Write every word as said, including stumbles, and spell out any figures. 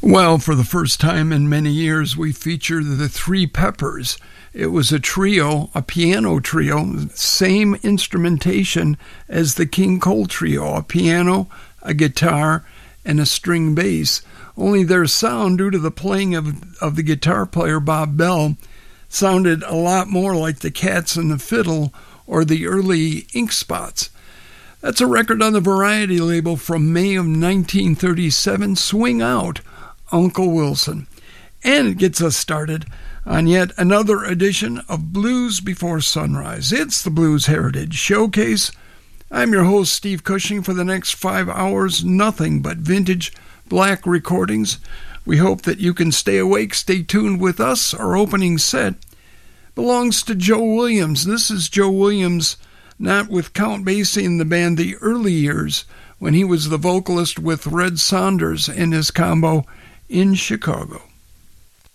Well, for the first time in many years, we featured the Three Peppers. It was a trio, a piano trio, same instrumentation as the King Cole Trio, a piano, a guitar, and a string bass. Only their sound, due to the playing of, of the guitar player Bob Bell, sounded a lot more like the Cats and the Fiddle or the early Ink Spots. That's a record on the Variety label from May of nineteen thirty-seven, Swing Out, Uncle Wilson. And it gets us started on yet another edition of Blues Before Sunrise. It's the Blues Heritage Showcase. I'm your host, Steve Cushing. For the next five hours, nothing but vintage black recordings. We hope that you can stay awake, stay tuned with us. Our opening set belongs to Joe Williams. This is Joe Williams, not with Count Basie in the band, the early years, when he was the vocalist with Red Saunders and his combo in Chicago.